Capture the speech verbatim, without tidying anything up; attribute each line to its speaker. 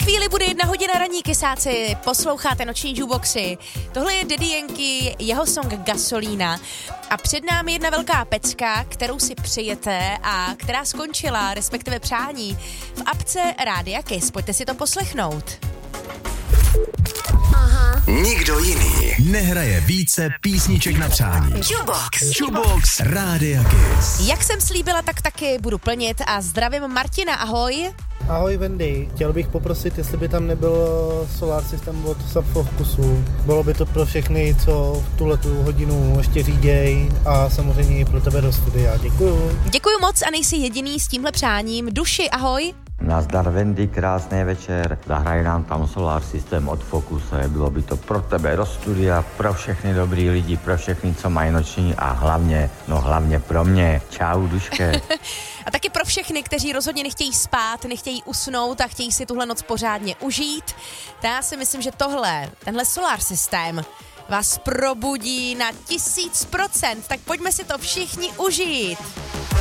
Speaker 1: chvíli bude jedna hodina ranní, kysáci, posloucháte noční jukeboxy. Tohle je Daddy Yankee, jeho song Gasolína. A před námi jedna velká pecka, kterou si přejete a která skončila, respektive přání, v apce Rádia Kiss. Pojďte si to poslechnout.
Speaker 2: Aha.
Speaker 3: Nikdo jiný
Speaker 4: nehraje více písniček na přání.
Speaker 3: Jukebox.
Speaker 4: Jukebox Rádia Kiss.
Speaker 1: Jak jsem slíbila, tak taky budu plnit a zdravím Martina, ahoj.
Speaker 5: Ahoj Wendy, chtěl bych poprosit, jestli by tam nebyl Solar System od Subfocusu. Bylo by to pro všechny, co v tuhletu hodinu ještě říděj a samozřejmě i pro tebe do studia. Děkuju.
Speaker 1: Děkuju moc a nejsi jediný s tímhle přáním. Duši, ahoj.
Speaker 6: Nazdar Wendy, krásný večer. Zahraj nám tam Solar System od Focuse. Bylo by to pro tebe do studia, pro všechny dobrý lidi, pro všechny, co mají noční a hlavně, no hlavně pro mě. Čau, Duške.
Speaker 1: A taky pro všechny, kteří rozhodně nechtějí spát, nechtějí usnout a chtějí si tuhle noc pořádně užít. Tak já si myslím, že tohle, tenhle Solar Systém vás probudí na tisíc procent. Tak pojďme si to všichni užít.